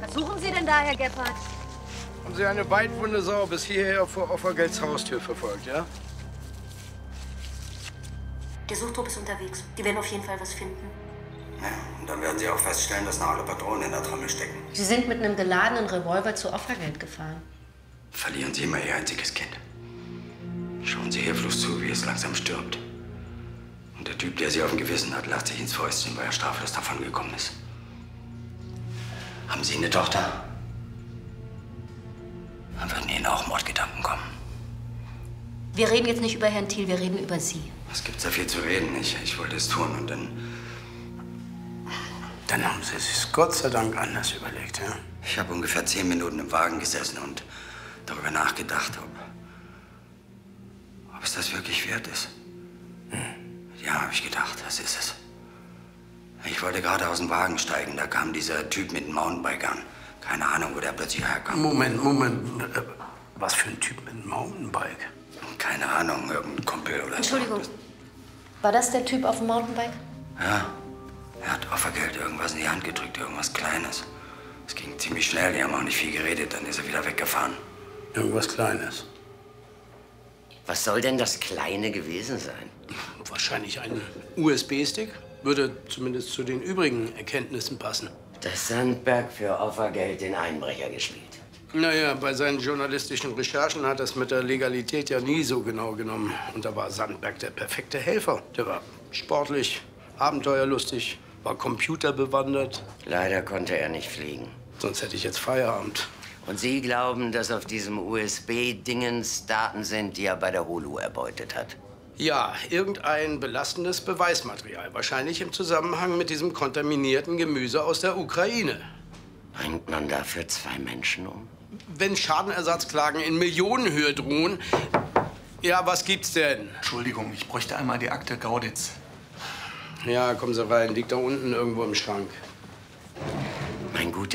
Was suchen Sie denn da, Herr Gebhardt? Haben Sie eine weitwunde Sau bis hierher vor Offergelds Haustür verfolgt, ja? Der Suchtrupp ist unterwegs. Die werden auf jeden Fall was finden. Ja, und dann werden Sie auch feststellen, dass noch alle Patronen in der Trommel stecken. Sie sind mit einem geladenen Revolver zu Offergeld gefahren. Verlieren Sie immer Ihr einziges Kind. Schauen Sie hilflos zu, wie es langsam stirbt. Und der Typ, der Sie auf dem Gewissen hat, lacht sich ins Fäustchen, weil er straflos davongekommen ist. Haben Sie eine Tochter? Dann würden Ihnen auch Mordgedanken kommen. Wir reden jetzt nicht über Herrn Thiel, wir reden über Sie. Was gibt's da viel zu reden? Ich wollte es tun und dann... Dann haben Sie es Gott sei Dank anders überlegt, ja? Ich habe ungefähr 10 Minuten im Wagen gesessen und darüber nachgedacht, ob es das wirklich wert ist. Ja, habe ich gedacht, das ist es. Ich wollte gerade aus dem Wagen steigen, da kam dieser Typ mit dem Mountainbike an. Keine Ahnung, wo der plötzlich herkam. Moment. Was für ein Typ mit einem Mountainbike? Keine Ahnung, irgendein Kumpel oder so. Entschuldigung, war das der Typ auf dem Mountainbike? Ja, er hat Offergeld irgendwas in die Hand gedrückt, irgendwas Kleines. Es ging ziemlich schnell, die haben auch nicht viel geredet, dann ist er wieder weggefahren. Irgendwas Kleines. Was soll denn das Kleine gewesen sein? Wahrscheinlich ein USB-Stick. Würde zumindest zu den übrigen Erkenntnissen passen. Dass Sandberg für Offergeld den Einbrecher gespielt. Naja, bei seinen journalistischen Recherchen hat er es mit der Legalität ja nie so genau genommen. Und da war Sandberg der perfekte Helfer. Der war sportlich, abenteuerlustig, war computerbewandert. Leider konnte er nicht fliegen. Sonst hätte ich jetzt Feierabend. Und Sie glauben, dass auf diesem USB-Dingens Daten sind, die er bei der Holu erbeutet hat? Ja, irgendein belastendes Beweismaterial. Wahrscheinlich im Zusammenhang mit diesem kontaminierten Gemüse aus der Ukraine. Bringt man dafür 2 Menschen um? Wenn Schadenersatzklagen in Millionenhöhe drohen... Ja, was gibt's denn? Entschuldigung, ich bräuchte einmal die Akte Gauditz. Ja, kommen Sie rein. Liegt da unten irgendwo im Schrank.